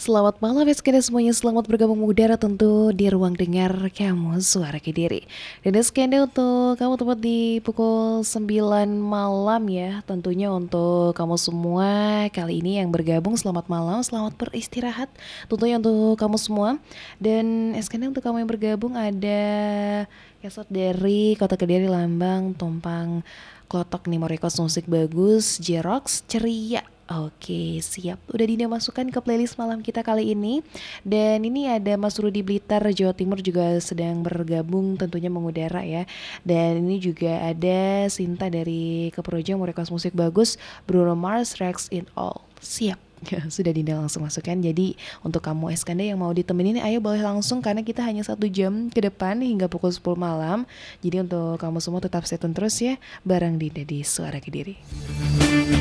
selamat malam ya sekalian semuanya. Selamat bergabung mengudara tentu di ruang dengar kamu Suara Kediri. Dan skenda untuk kamu tepat di pukul 9 malam ya. Tentunya untuk kamu semua kali ini yang bergabung selamat malam, selamat beristirahat. Tentunya untuk kamu semua. Dan skenda untuk kamu yang bergabung ada Kesot dari Kota Kediri, Lambang, Tompang, Klotok nih, mau request musik bagus, Jerox, ceria. Oke, siap. Udah Dinda masukkan ke playlist malam kita kali ini. Dan ini ada Mas Rudi Blitar, Jawa Timur juga sedang bergabung tentunya mengudara ya. Dan ini juga ada Sinta dari Keprojo mau request musik bagus, Bruno Mars, Rex in All. Siap. Sudah Dinda langsung masukkan. Jadi untuk kamu Eskanda yang mau ditemenin, ayo boleh langsung karena kita hanya 1 jam ke depan hingga pukul 10 malam. Jadi untuk kamu semua tetap stay tune terus ya bareng Dinda di Suara Kediri.